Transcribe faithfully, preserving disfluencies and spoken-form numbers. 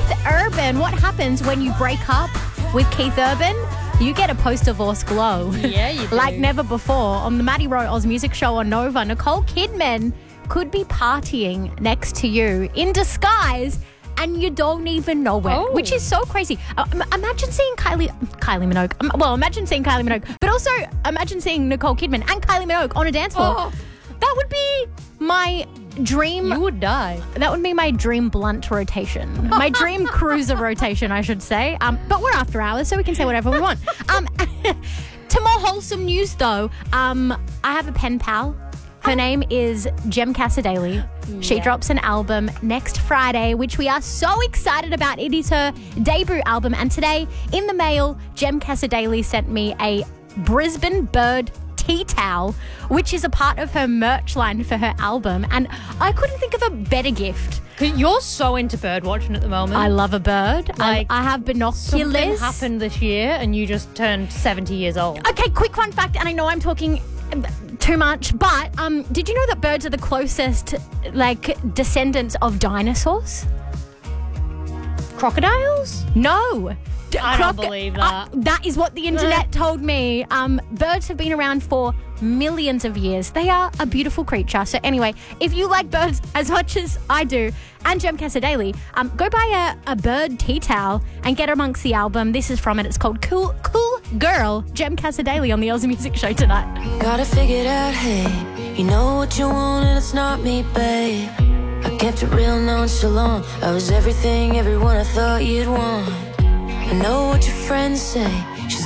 Keith Urban. What happens when you break up with Keith Urban? You get a post-divorce glow. Yeah, you do. Like never before. On the Maddie Rowe Oz Music Show on Nova, Nicole Kidman could be partying next to you in disguise and you don't even know it, Oh. which is so crazy. Uh, im- imagine seeing Kylie Kylie Minogue. Um, well, imagine seeing Kylie Minogue, but also imagine seeing Nicole Kidman and Kylie Minogue on a dance floor. Oh. That would be my dream. You would die. That would be my dream blunt rotation. My dream cruiser rotation, I should say. Um, but we're after hours, so we can say whatever we want. Um, to more wholesome news, though, um, I have a pen pal. Her name is Jem Casadali. She Yeah. drops an album next Friday, which we are so excited about. It is her debut album. And today, in the mail, Jem Casadali sent me a Brisbane bird tea towel, which is a part of her merch line for her album. And I couldn't think of a better gift. You're so into bird watching at the moment. I love a bird. Like, I, I have Something binoculars. happened this year and you just turned seventy years old. Okay, quick fun fact, and I know I'm talking too much, but um, did you know that birds are the closest, like, descendants of dinosaurs? Crocodiles? No. D- I don't croc- believe uh, that. that is what the internet told me. Um, birds have been around for millions of years. They are a beautiful creature. So anyway, if you like birds as much as I do, and Jem Casadali, um, go buy a, a bird tea towel and get amongst the album. This is from it. It's called Cool Cool Girl. Jem Casadali on the Aussie Music Show tonight. Gotta figure it out, hey. You know what you want and it's not me, babe. I kept it real nonchalant. I was everything, everyone I thought you'd want. I know what your friends say.